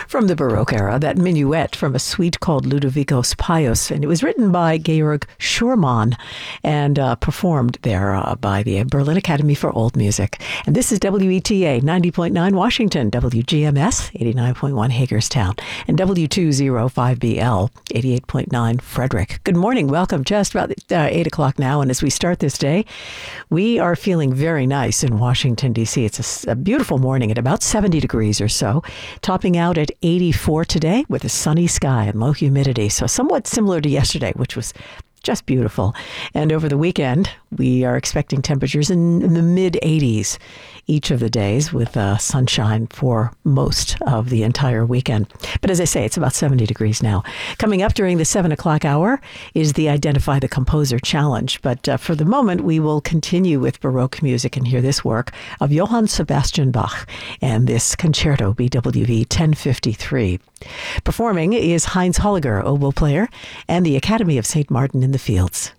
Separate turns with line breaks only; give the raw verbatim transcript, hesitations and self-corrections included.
from the Baroque era, that minuet from a suite called Ludovicos Pius, and it was written by Georg Schurmann and uh, performed there uh, by the Berlin Academy for Old Music. And this is W E T A ninety point nine Washington, W G M S eighty-nine point one Hagerstown, and W two oh five B L eighty-eight point nine Frederick. Good morning. Welcome. Just about uh, eight o'clock now, and as we start this day, we are feeling very nice in Washington, D C. It's a, a beautiful morning at about seventy degrees or so, topping out at eighty-four today with a sunny sky and low humidity. So somewhat similar to yesterday, which was just beautiful. And over the weekend, we are expecting temperatures in, in the mid eighties each of the days, with uh, sunshine for most of the entire weekend. But as I say, it's about seventy degrees now. Coming up during the seven o'clock hour is the Identify the Composer Challenge. But uh, for the moment, we will continue with Baroque music and hear this work of Johann Sebastian Bach and this Concerto B W V ten fifty-three. Performing is Heinz Holliger, oboe player, and the Academy of Saint Martin in the Fields.